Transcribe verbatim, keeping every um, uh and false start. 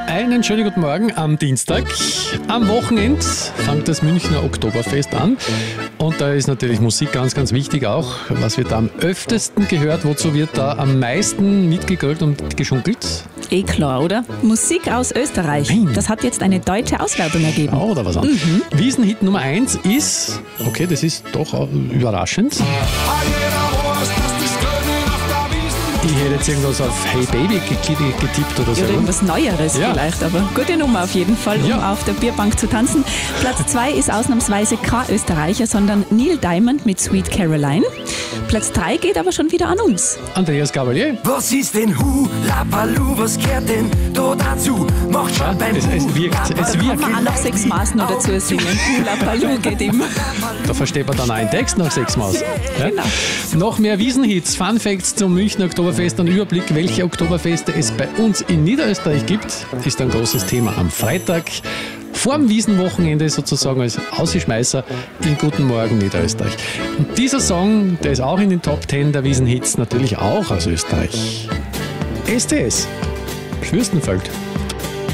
Einen schönen guten Morgen am Dienstag. Am Wochenende fängt das Münchner Oktoberfest an. Und da ist natürlich Musik ganz, ganz wichtig auch. Was wird da am öftesten gehört? Wozu wird da am meisten mitgegrillt und geschunkelt? Eh klar, oder? Musik aus Österreich. Nein. Das hat jetzt eine deutsche Auswertung ergeben. Oh, da was an. Mhm. Wiesenhit Nummer eins ist, okay, das ist doch auch überraschend. Ich hätte jetzt irgendwas auf Hey Baby getippt oder so. Oder irgendwas Neueres ja. vielleicht, aber gute Nummer auf jeden Fall, um ja. auf der Bierbank zu tanzen. Platz zwei ist ausnahmsweise kein Österreicher, sondern Neil Diamond mit Sweet Caroline. Platz drei geht aber schon wieder an uns. Andreas Gabalier. Was ist denn Hula Baloo, was gehört denn da dazu? Macht schon Ja, beim es, es wirkt, es Da kann wirkt. man auch noch sechs Maß noch dazu singen. Hula Baloo geht immer. Da versteht man dann auch einen Text nach sechs Maus. Ja? Genau. Noch mehr Wiesenhits, Fun Facts zum Münchner Oktoberfest, ein Überblick, welche Oktoberfeste es bei uns in Niederösterreich gibt, ist ein großes Thema am Freitag. Vor dem Wiesenwochenende sozusagen als Ausschmeißer in Guten Morgen Niederösterreich. Und dieser Song, der ist auch in den Top Ten der Wiesenhits, natürlich auch aus Österreich. S T S, Fürstenfeld.